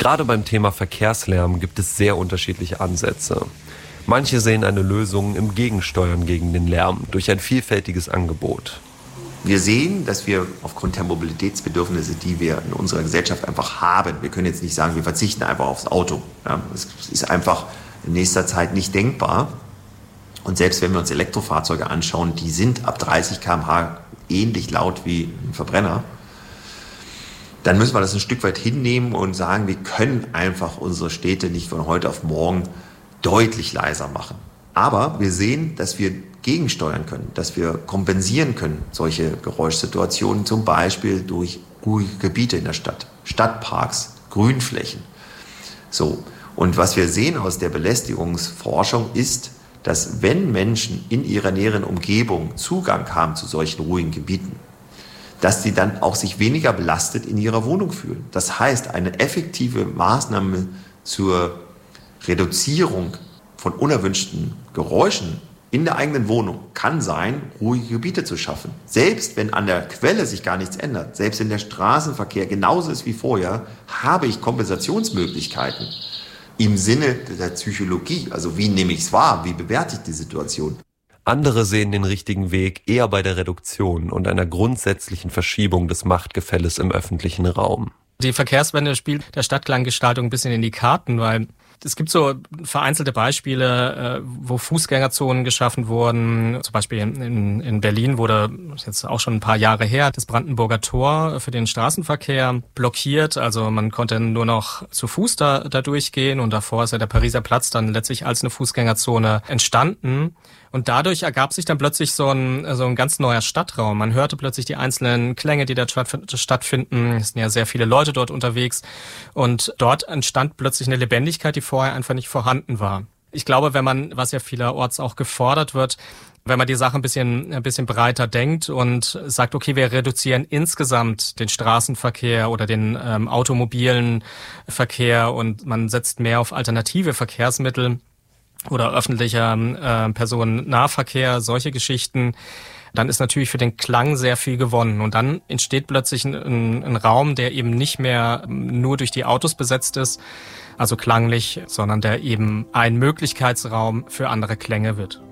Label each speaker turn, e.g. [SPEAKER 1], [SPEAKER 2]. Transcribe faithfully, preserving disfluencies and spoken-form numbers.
[SPEAKER 1] Gerade beim Thema Verkehrslärm gibt es sehr unterschiedliche Ansätze. Manche sehen eine Lösung im Gegensteuern gegen den Lärm durch ein vielfältiges Angebot.
[SPEAKER 2] Wir sehen, dass wir aufgrund der Mobilitätsbedürfnisse, die wir in unserer Gesellschaft einfach haben, wir können jetzt nicht sagen, wir verzichten einfach aufs Auto. Ja, das ist einfach in nächster Zeit nicht denkbar. Und selbst wenn wir uns Elektrofahrzeuge anschauen, die sind ab dreißig Kilometer pro Stunde ähnlich laut wie ein Verbrenner. Dann müssen wir das ein Stück weit hinnehmen und sagen, wir können einfach unsere Städte nicht von heute auf morgen deutlich leiser machen. Aber wir sehen, dass wir gegensteuern können, dass wir kompensieren können, solche Geräuschsituationen, zum Beispiel durch ruhige Gebiete in der Stadt, Stadtparks, Grünflächen. So. Und was wir sehen aus der Belästigungsforschung ist, dass wenn Menschen in ihrer näheren Umgebung Zugang haben zu solchen ruhigen Gebieten, dass sie dann auch sich weniger belastet in ihrer Wohnung fühlen. Das heißt, eine effektive Maßnahme zur Reduzierung von unerwünschten Geräuschen in der eigenen Wohnung kann sein, ruhige Gebiete zu schaffen. Selbst wenn an der Quelle sich gar nichts ändert, selbst wenn der Straßenverkehr genauso ist wie vorher, habe ich Kompensationsmöglichkeiten im Sinne der Psychologie. Also wie nehme ich es wahr, wie bewerte ich die Situation?
[SPEAKER 1] Andere sehen den richtigen Weg eher bei der Reduktion und einer grundsätzlichen Verschiebung des Machtgefälles im öffentlichen Raum.
[SPEAKER 3] Die Verkehrswende spielt der Stadtklanggestaltung ein bisschen in die Karten, weil es gibt so vereinzelte Beispiele, wo Fußgängerzonen geschaffen wurden. Zum Beispiel in, in Berlin wurde, jetzt auch schon ein paar Jahre her, das Brandenburger Tor für den Straßenverkehr blockiert. Also man konnte nur noch zu Fuß da, da durchgehen und davor ist ja der Pariser Platz dann letztlich als eine Fußgängerzone entstanden. Und dadurch ergab sich dann plötzlich so ein, so ein ganz neuer Stadtraum. Man hörte plötzlich die einzelnen Klänge, die da stattfinden. Es sind ja sehr viele Leute dort unterwegs. Und dort entstand plötzlich eine Lebendigkeit, die vorher einfach nicht vorhanden war. Ich glaube, wenn man, was ja vielerorts auch gefordert wird, wenn man die Sache ein bisschen, ein bisschen breiter denkt und sagt, okay, wir reduzieren insgesamt den Straßenverkehr oder den ähm, automobilen Verkehr und man setzt mehr auf alternative Verkehrsmittel, oder öffentlicher äh, Personennahverkehr, solche Geschichten, dann ist natürlich für den Klang sehr viel gewonnen. Und dann entsteht plötzlich ein, ein Raum, der eben nicht mehr nur durch die Autos besetzt ist, also klanglich, sondern der eben ein Möglichkeitsraum für andere Klänge wird.